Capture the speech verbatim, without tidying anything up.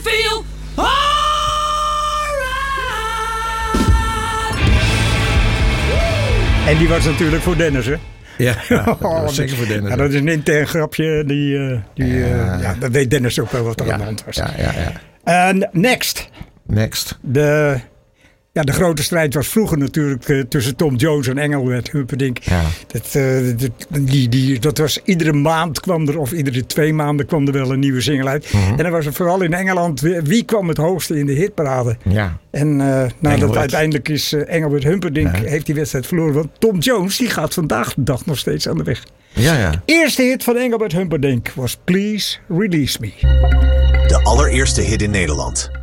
feel alright. En die was natuurlijk voor Dennis, hè? Ja, ja, dat was zeker voor Dennis. Ja, dat is een intern grapje. Die, uh, die, uh, ja. ja, dat weet Dennis ook wel wat er ja, aan de hand was. Ja, ja, ja. En next. Next. De, ja, de grote strijd was vroeger natuurlijk uh, tussen Tom Jones en Engelbert Humperdinck. Ja. Dat, uh, dat, die, die, dat was iedere maand kwam er, of iedere twee maanden kwam er wel een nieuwe single uit. Mm-hmm. En dan was het vooral in Engeland, wie kwam het hoogste in de hitparade. Ja. En uh, nadat uiteindelijk is uh, Engelbert Humperdinck ja. heeft die wedstrijd verloren. Want Tom Jones die gaat vandaag de dag nog steeds aan de weg. Ja, ja. Eerste hit van Engelbert Humperdinck was Please Release Me. De allereerste hit in Nederland.